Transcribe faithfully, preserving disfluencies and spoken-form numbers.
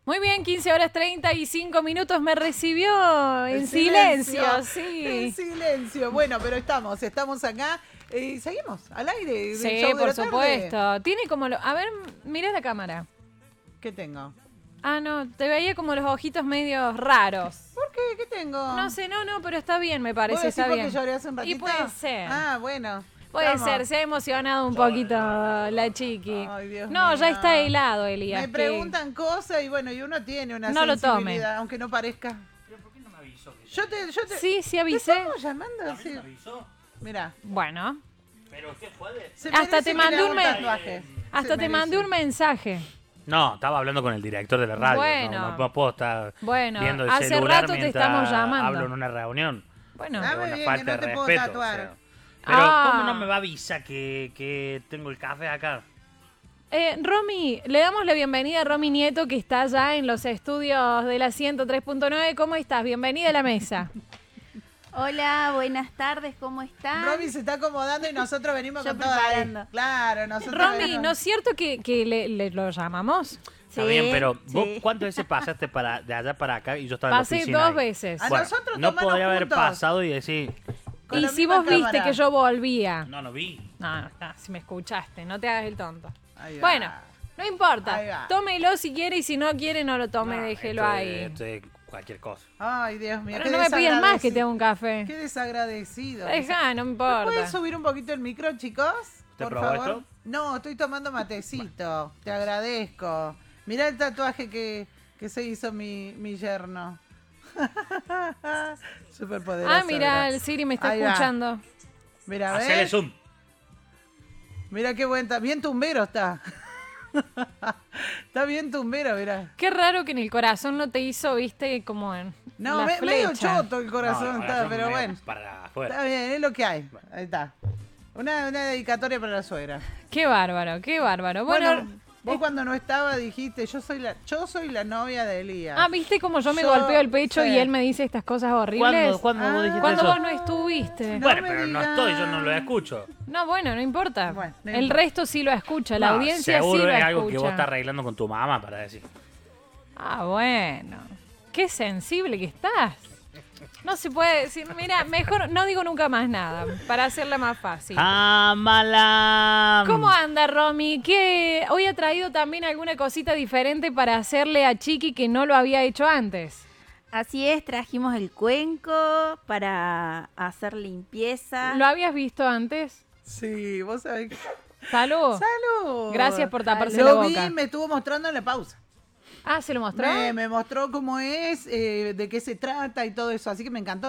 Muy bien, quince horas treinta y cinco minutos. Me recibió en, en silencio, silencio, sí. En silencio. Bueno, pero estamos, estamos acá. Eh, ¿Seguimos al aire? Sí, por supuesto. Tarde. Tiene como... Lo... A ver, mira la cámara. ¿Qué tengo? Ah, no, te veía como los ojitos medio raros. ¿Por qué? ¿Qué tengo? No sé, no, no, pero está bien, me parece, está bien. Lloré hace un ratito? Y puede ser. Ah, bueno. Puede Vamos. ser, se ha emocionado un poquito la chiqui. Ay, Dios no, mío. ya está helado, Elías. Me preguntan que... cosas y bueno, y uno tiene una no sensibilidad, lo tome. aunque no parezca. ¿Pero por qué no me avisó? Que yo te, yo te, sí, sí avisé. ¿Te estamos llamando? Sí. ¿Me avisó? Mirá. Bueno. ¿Pero usted puede? Hasta te mandé un, me... tatuaje. Hasta te mandé un mensaje. No, estaba hablando con el director de la radio. Bueno. No, no puedo estar bueno, viendo el hace celular rato te mientras estamos llamando. hablo en una reunión. Bueno, ah, una bien, falta que no de te puedo respeto. tatuar. O sea. Pero, ah. ¿cómo no me va a avisar que, que tengo el café acá? Eh, Romy, le damos la bienvenida a Romy Nieto, que está allá en los estudios de la ciento tres punto nueve. ¿Cómo estás? Bienvenida a la mesa. Hola, buenas tardes, ¿cómo están? Romy se está acomodando y nosotros venimos Yo con todo ahí. Claro, nosotros Romy, venimos. ¿no es cierto que, que le, le lo llamamos? Está Sí, bien, pero ¿vos sí. cuántas veces pasaste para, de allá para acá y yo estaba Pasé en la oficina? dos ahí? veces. A Bueno, nosotros no tomarnos podría haber juntos. pasado y decir, Con Y la si misma vos viste cámara. que yo volvía. no, no vi. No, no, no, si me escuchaste, no te hagas el tonto. Ahí va. Bueno, no importa. Ahí va. Tómelo si quiere y si no quiere, no lo tome, No, déjelo esto ahí. es- esto es cualquier cosa. Ay, Dios mío. Pero qué no me pidas más que desagradecido. te haga un café. Qué desagradecido. Deja, no me ¿Me importa. puedes subir un poquito el micro, chicos? ¿Te Por probó favor. esto? No, estoy tomando matecito. Te agradezco. Mirá el tatuaje que, que se hizo mi, mi yerno. Súper poderoso. Ah, mira, el Siri me está Ahí va. escuchando. Mira, Hacele ¿ves? zoom. Mira qué buen... ta- Bien tumbero está. Está bien tumbero, mirá. Qué raro que en el corazón no te hizo, viste, como en No, la me- medio flecha. choto el corazón No, está, corazón pero medio bueno. Para afuera. Está bien, es lo que hay. Ahí está. Una, una dedicatoria para la suegra. Qué bárbaro, qué bárbaro. Bueno, Bueno, vos cuando no estaba dijiste, yo soy la, yo soy la novia de Elías. ah, viste como yo me Yo- golpeo el pecho sí. y él me dice estas cosas horribles. ¿Cuándo, ¿cuándo Ah. vos dijiste Cuando eso? vos no estuviste. No Bueno, me pero no digas. estoy, yo no lo escucho. No, bueno, no importa. Bueno, no el importa. resto sí lo escucha, la No, audiencia sí seguro lo es escucha. algo que vos estás arreglando con tu mamá para decir. Ah, bueno. Qué sensible que estás. No se puede decir, mira, mejor no digo nunca más nada, para hacerla más fácil. ¡Amala! ¿Cómo anda, Romy? ¿Qué? Hoy ha traído también alguna cosita diferente para hacerle a Chiqui que no lo había hecho antes. Así es, trajimos el cuenco para hacer limpieza. ¿Lo habías visto antes? Sí, vos sabés que... Salud. ¡Salud! Gracias por taparse la Lo vi, boca. me estuvo mostrando en la pausa. Ah, ¿se lo mostró? Me, me mostró cómo es, eh, de qué se trata y todo eso, así que me encantó.